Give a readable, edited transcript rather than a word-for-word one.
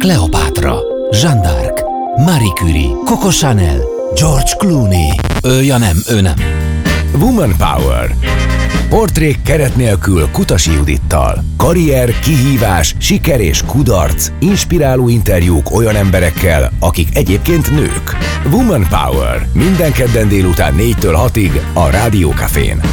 Kleopátra, Jeanne d'Arc, Marie Curie, Coco Chanel, George Clooney. Ő nem. Woman Power. Portrék keret nélkül Kutasi Judittal. Karrier, kihívás, siker és kudarc. Inspiráló interjúk olyan emberekkel, akik egyébként nők. Woman Power. Minden kedden délután 4-től 6-ig a Rádió Cafén.